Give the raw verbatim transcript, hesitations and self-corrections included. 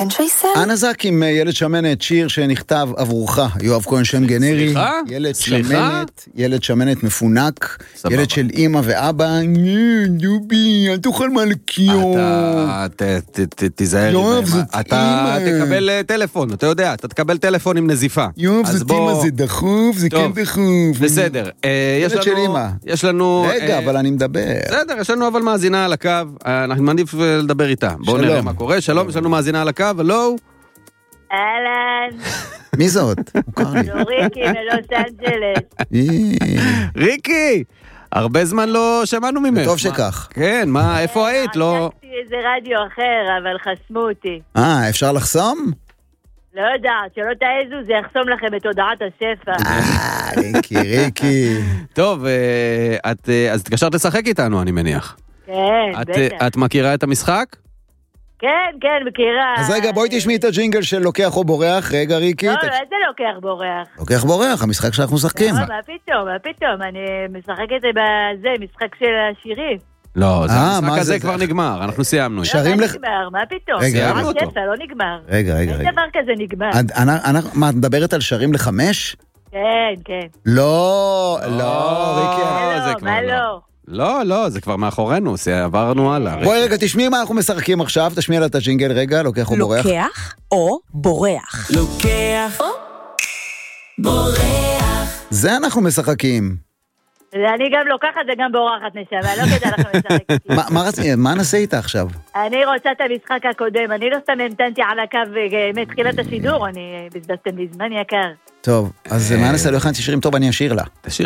can she say? אנה זק עם ילד שמנת, שיר שנכתב עבורך, יואב כהן שם גנרי. סליחה? ילד סליחה? שמנת, ילד שמנת מפונק, סבבה. ילד של אמא ואבא, "נה, דובי, אל תאכל מלכיור. אתה ת- ת- ת- תיזהר, יואב, עם- זאת אתה אימא. תקבל אה, טלפון, אתה יודע, אתה תקבל טלפון עם נזיפה. יואב, אז זאת בוא- אמא, זה דחוף, זה טוב, כן דחוף. בסדר, אה, יש ילד של לנו, אמא. יש לנו, רגע, אה, אבל אני מדבר. בסדר, יש לנו אבל מאזינה על הקו, אה, אנחנו מעדיף אה, לדבר איתה. בואו שלום. נראה מה קורה, שלום, יש לנו מאזינה על הקו, הלו? אהלן, מי זאת? מוכר לי. נוריקי מלוס אנג'לס. אה, ריקי! הרבה זמן לא שמענו ממך. טוב מה- שכך. כן, מה, איפה היית? לא... עשיתי איזה רדיו אחר, אבל חסמו אותי. אה, אפשר לחסום? לא יודעת, שלא תעזו, זה יחסום לכם את הודעת השפע. אה, ריקי, ריקי. טוב, אה, את, אה, אז התקשרת לשחק איתנו, אני מניח. כן, את, אה, בטח. את מכירה את המשחק? כן, כן, מכירה. אז רגע, בואי תשמעי את הג'ינגל של לוקח או בורח. רגע, ריקי. לא, תק- לא, איזה לוקח בורח. לוקח בורח, המשחק שאנחנו משחקים. לא, מה פתאום, מה פתאום, אני משחקת בזה, משחק של השירים. לא, זה אה, המשחק מה הזה זה? כבר נגמר, אנחנו סיימנו. ש- לא, שרים מה לך- נגמר, מה פתאום? רגע, סיימנו רק אותו. שפע, לא נגמר. רגע, רגע, אין רגע. דבר כזה נגמר. את- אנ- אנחנו- מה, את מדברת על שרים לחמש? כן, כן. לא, לא, ריקי. אה, מה זה לא, כבר מה לא. לא? לא, לא, זה כבר מאחורינו, זה- עברנו הלאה. בואי רגע, תשמעי מה אנחנו משחקים עכשיו, תשמעי לה את הג'ינגל רגע, לוקח או בורח. לוקח או בורח. לוקח בורח זה אנחנו משחקים. אני גם לוקחת וגם בורחת נשמה, לא כדאי לכם לשחק איתי. מה- מה רצי- מה נעשה איתה עכשיו? אני רוצה את המשחק הקודם, אני לא סתם המתנתי על הקו אה, מתחילת השידור, אני בזבזתם לי זמן יקר. טוב, אז מה נעשה? לא הכנתי שירים טוב, אני אשאיר לה. תשאיר